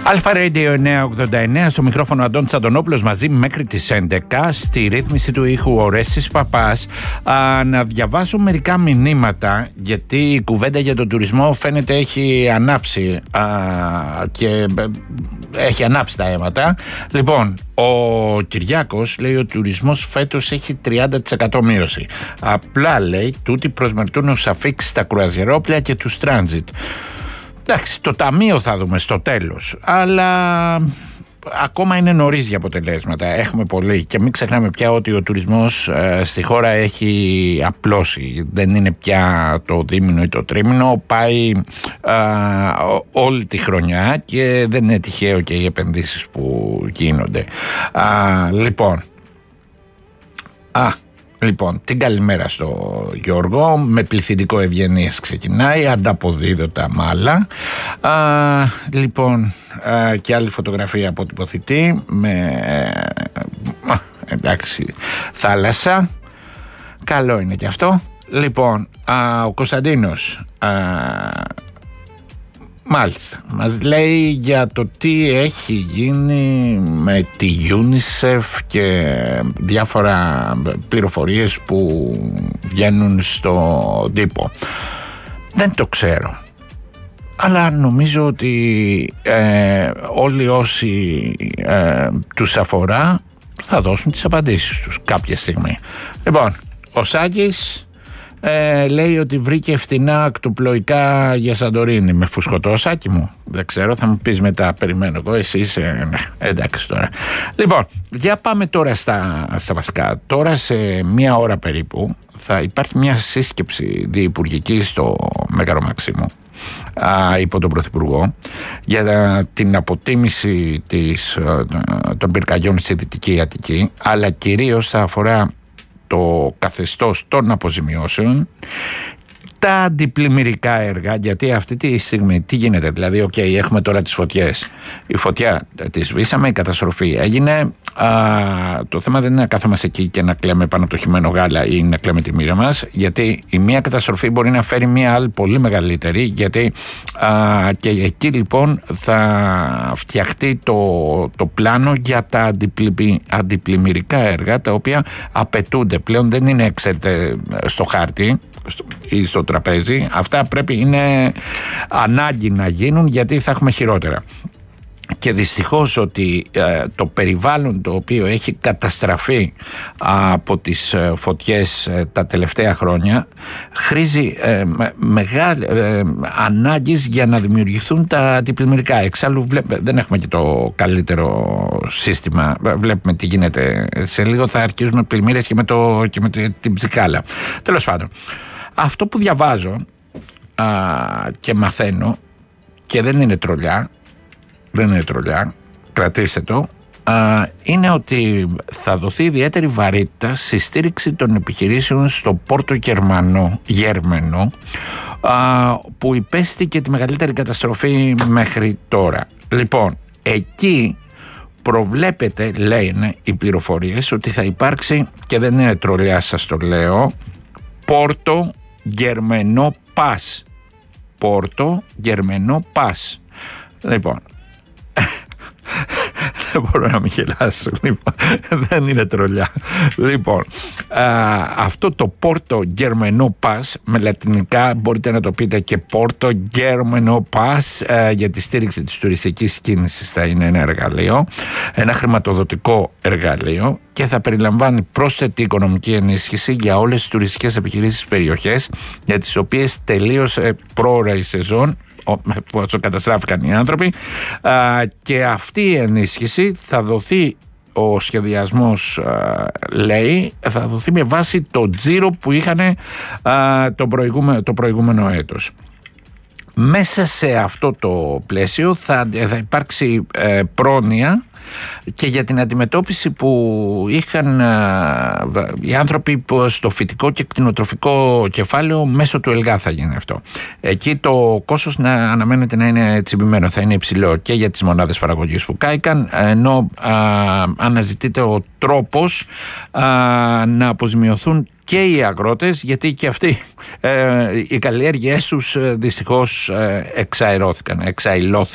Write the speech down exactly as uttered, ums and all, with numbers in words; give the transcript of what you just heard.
Αλφα Radio εννιακόσια ογδόντα εννέα, στο μικρόφωνο Αντώνης Αντωνόπουλος, μαζί μέχρι τις έντεκα, στη ρύθμιση του ήχου ο Ρέστης Παπάς. Α, να διαβάσω μερικά μηνύματα, γιατί η κουβέντα για τον τουρισμό φαίνεται έχει ανάψει α, και έχει ανάψει τα αίματα. Λοιπόν, ο Κυριάκος λέει ο τουρισμός φέτος έχει τριάντα τοις εκατό μείωση. Απλά λέει τούτοι προσμετρούν ως αφίξεις στα κρουαζιερόπλαια και τους τράνζιτ. Εντάξει, το ταμείο θα δούμε στο τέλος, αλλά ακόμα είναι νωρίς για αποτελέσματα. Έχουμε πολύ και μην ξεχνάμε πια ότι ο τουρισμός ε, στη χώρα έχει απλώσει. Δεν είναι πια το δίμηνο ή το τρίμηνο, πάει ε, όλη τη χρονιά και δεν είναι τυχαίο και οι επενδύσεις που γίνονται. Α, λοιπόν, α, Λοιπόν, την καλημέρα στο Γιώργο. Με πληθυντικό ευγενίες ξεκινάει, ανταποδίδωτα μάλα. Α, λοιπόν, α, και άλλη φωτογραφία από τυπωθητή με α, εντάξει, θάλασσα. Καλό είναι και αυτό. Λοιπόν, α, ο Κωνσταντίνος α, μάλιστα μας λέει για το τι έχει γίνει με τη UNICEF και διάφορα πληροφορίες που βγαίνουν στο τύπο. Δεν το ξέρω, αλλά νομίζω ότι ε, όλοι όσοι ε, τους αφορά θα δώσουν τις απαντήσεις τους κάποια στιγμή. Λοιπόν, ο Σάκης Ε, λέει ότι βρήκε φτηνά ακτοπλοϊκά για Σαντορίνη. Με φουσκωτό, Σάκη μου? Δεν ξέρω, θα μου πεις μετά. Περιμένω εγώ, εσύ είσαι, ναι, εντάξει τώρα. Λοιπόν, για πάμε τώρα στα, στα βασικά. Τώρα σε μία ώρα περίπου θα υπάρχει μια σύσκεψη διυπουργική στο Μέγαρο Μαξίμου α, υπό τον Πρωθυπουργό για την αποτίμηση της, των πυρκαγιών στη Δυτική Αττική, αλλά κυρίως θα αφορά το καθεστώς των αποζημιώσεων, τα αντιπλημμυρικά έργα, γιατί αυτή τη στιγμή τι γίνεται? Δηλαδή, οκ, okay, έχουμε τώρα τις φωτιές. Η φωτιά τη σβήσαμε, η καταστροφή έγινε. Α, το θέμα δεν είναι να κάθομαστε εκεί και να κλαίμε πάνω από το χυμένο γάλα ή να κλαίμε τη μοίρα μας, γιατί η μία καταστροφή μπορεί να φέρει μία άλλη πολύ μεγαλύτερη, γιατί α, και εκεί λοιπόν θα φτιαχτεί το, το πλάνο για τα αντιπλη, αντιπλημμυρικά έργα, τα οποία απαιτούνται πλέον, δεν είναι, ξέρετε, στο χάρτη ή στο τραπέζι. Αυτά πρέπει, είναι ανάγκη να γίνουν, γιατί θα έχουμε χειρότερα. Και δυστυχώς ότι ε, το περιβάλλον το οποίο έχει καταστραφεί α, από τις ε, φωτιές ε, τα τελευταία χρόνια χρήζει ε, μεγάλη ε, ανάγκης για να δημιουργηθούν τα αντιπλημμυρικά. Εξάλλου βλέπε, δεν έχουμε και το καλύτερο σύστημα. Βλέπουμε τι γίνεται. Σε λίγο θα αρχίζουμε πλημμύρες και με, το, και με την ψικάλα. Τέλος πάντων, αυτό που διαβάζω α, και μαθαίνω, και δεν είναι τρολιά, δεν είναι τρολιά, κρατήστε το, α, είναι ότι θα δοθεί ιδιαίτερη βαρύτητα στη στήριξη των επιχειρήσεων στο Πόρτο Γερμανό, Γερμενό, α, που υπέστη και τη μεγαλύτερη καταστροφή μέχρι τώρα. Λοιπόν, εκεί προβλέπεται, λένε οι πληροφορίες, ότι θα υπάρξει, και δεν είναι τρολιά σας το λέω, Πόρτο Γερμενό Πας. Πόρτο Γερμενό Πας. Λοιπόν, δεν μπορώ να μην γελάσω. Λοιπόν, δεν είναι τρολιά. Λοιπόν, α, αυτό το Πόρτο Γερμενό Πας, με λατινικά μπορείτε να το πείτε και Πόρτο Γερμενό Πας, α, για τη στήριξη της τουριστικής κίνησης θα είναι ένα εργαλείο, ένα χρηματοδοτικό εργαλείο, και θα περιλαμβάνει πρόσθετη οικονομική ενίσχυση για όλες τις τουριστικές επιχειρήσεις στις περιοχές για τις οποίες τελείωσε πρόωρα η σεζόν, όσο καταστράφηκαν οι άνθρωποι, α, και αυτή η ενίσχυση θα δοθεί, ο σχεδιασμός α, λέει, θα δοθεί με βάση το τζίρο που είχαν α, το, προηγούμενο, το προηγούμενο έτος. Μέσα σε αυτό το πλαίσιο θα, θα υπάρξει ε, πρόνοια και για την αντιμετώπιση που είχαν α, οι άνθρωποι που στο φυτικό και κτηνοτροφικό κεφάλαιο μέσω του ΕΛΓΑ θα γίνει αυτό. Εκεί το κόστος να αναμένεται να είναι τσιμπημένο, θα είναι υψηλό και για τις μονάδες παραγωγής που κάηκαν, ενώ α, αναζητείται ο τρόπος α, να αποζημιωθούν και οι αγρότες, γιατί και αυτοί ε, οι καλλιέργειές τους ε, δυστυχώς ε, εξαερώθηκαν, εξαηλώθηκαν.